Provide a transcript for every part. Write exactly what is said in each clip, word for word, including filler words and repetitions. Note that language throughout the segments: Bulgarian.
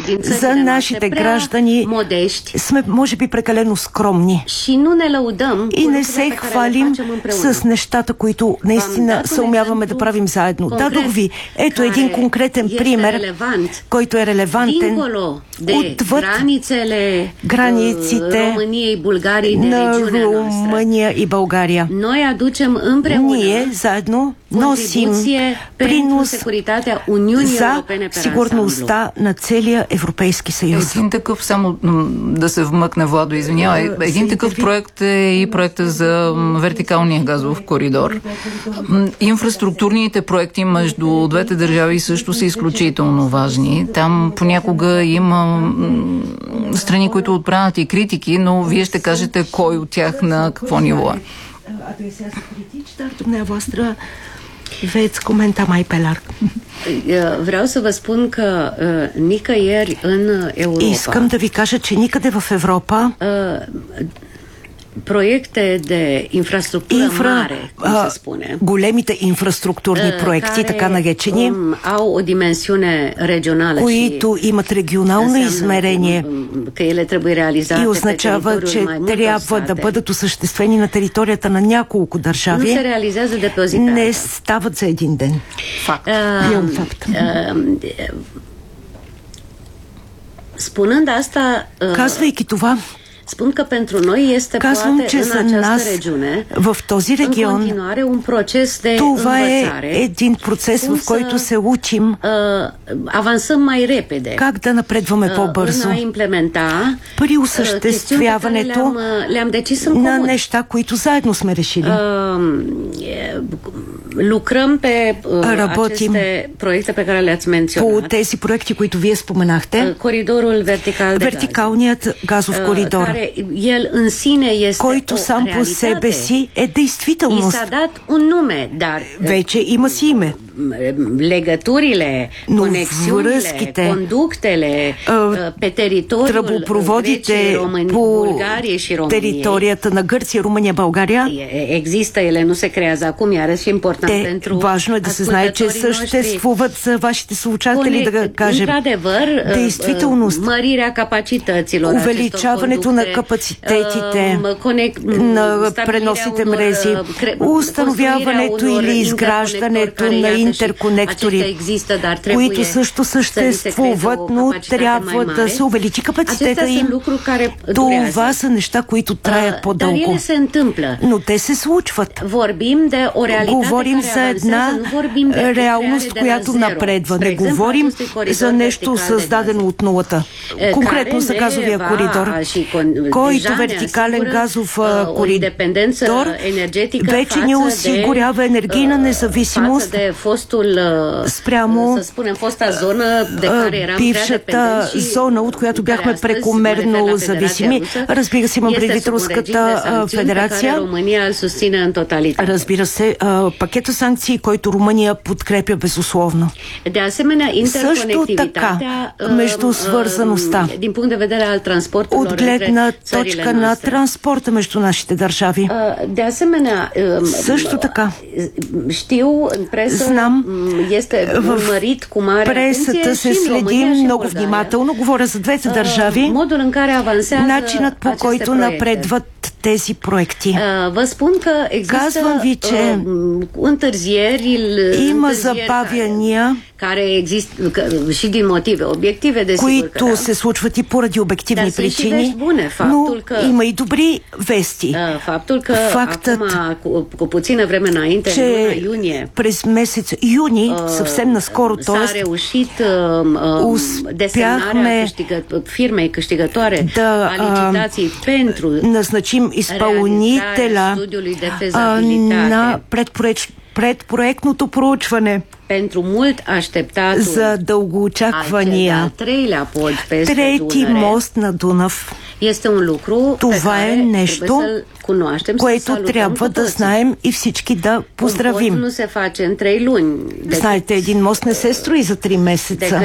за нашите граждани сме, може би, прекалено скромни и не се хвалим с нещата, които наистина се умяваме да правим заедно. Дадох ви ето един конкретен пример, който е релевантен отвъд границите на Румъния и България. Ние заедно носим принос за сигурността на целия Европейски съюз. Един такъв, само да се вмъкне, Владо, извинявай, един такъв проект е и проекта за вертикалния газов коридор. Инфраструктурните проекти между двете държави също са изключително важни. Там понякога има страни, които отправят и критики, но вие ще кажете кой от tях на какво ниво е. Adresează critici, dar dumneavoastră veți comenta mai pe larg. Vreau să vă spun că uh, nicăieri în Europa. Искам да ви кажа, че никъде в Европа uh, проекте de infrastructură Инфра, mare, cum а, se spune. Големите инфраструктурни проекти, така наречени, au o dimensiune regională, които имат регионално измерение că ele trebuie realizate и означава, че трябва да бъдат осъществени на територията на няколко държави, nu se realizează de pe o zi pe не alta. стават за един ден. Fapt. E un fapt. Spunând asta, Казвайки това, spun că pentru noi este казвам, poate че în за această нас regiune в този în регион continuare un proces de това е învățare, един процес, cum в който să, се учим uh, avansăm mai repede, как да напредваме по-бързо în a implementa при осъществяването le-am, le-am decis în на comun. неща, които заедно сме решили. Uh, lucrăm pe uh, aceste proiecte pe care le-ați По menționat. тези проекти, които вие споменахте, Coridorul vertical de вертикалният газов коридор, care el în sine este който o сам по себе realitate. си е I действителност. s-a dat un nume, dar Вече има си име. legăturile, Но conexiunile, връзките, conductele uh, pe teritoriul тръбопроводите Greciei, României, по Bulgariei și României. територията на Гърция, Румъния, България, Există, ele nu se creează acum, iar și important те, pentru важно е да се знае, че съществуват за вашите служители, да кажем, действителност, mărirea capacităților, увеличаването на капацитетите на преносните мрежи, установяването или изграждането на интерконектори, които също съществуват, но трябва да се увеличи капацитета им. Това са неща, които траят по-дълго. Но те се случват. Говорим за една реалност, която напредва. Не говорим за нещо създадено от нулата. Конкретно за газовия коридор, който вертикален газов коридор вече ни осигурява енергийна независимост спрямо бившата зона, от която бяхме прекомерно зависими. Разбира се, имам предвид Руската федерация. Разбира се, пакета санкции, който Румъния подкрепя безусловно. Също така, между свързаността от гледна точка на транспорта между нашите държави. Също така, знам, в пресата се следи много внимателно, говоря за двете държави, начинът, по който напредват тези проекти. Казвам ви, че има забавяния, които се случват и поради обективни причини, но има и добри вести. Фактът, че през месец юни, съвсем наскоро, т.е. успяхме да назначим изпълнителя а, на предпроект, предпроектното проучване за дългоочаквания трети мост на Дунав. Това е нещо, което трябва да знаем и всички да поздравим. Знаете, един мост не се строи за три месеца.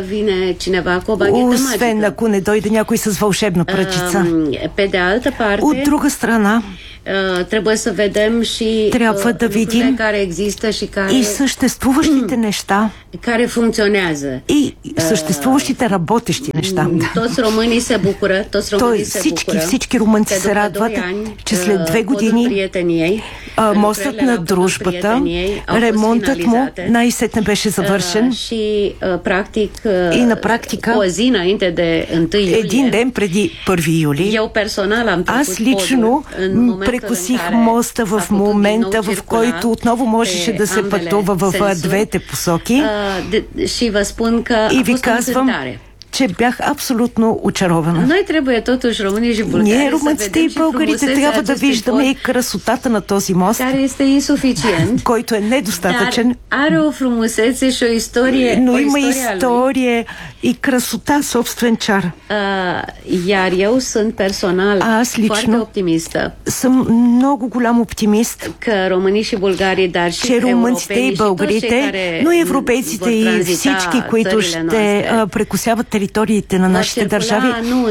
Освен ако не дойде някой с вълшебна пръчица. От друга страна, трябва да видим и съществуващите неща и съществуващите работещи неща. Той, всички, всички румънци се радват, че след две години мостът на дружбата, ремонтът му най-сетне беше завършен и на практика един ден преди първи юли аз лично прекосих моста в момента, в който отново можеше да се пътува в двете посоки. И ви казвам, че бях абсолютно очарована. Ние, румънците и българите, трябва да виждаме и красотата на този мост, който е недостатъчен, но има история и красота, собствен чар. Аз лично съм много голям оптимист, че румънците и българите, но и европейците и всички, които ще прекосяват териториите на нашите държави,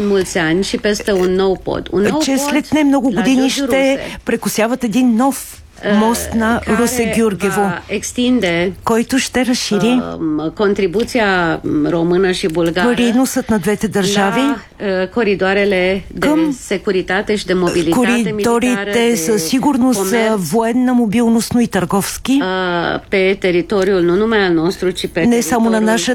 че след не много години ще прекосяват един нов мост на Русе-Георгиево, който ще разшири приносът на двете държави към коридорите за сигурност, военна мобилност, но и търговски, не само на наша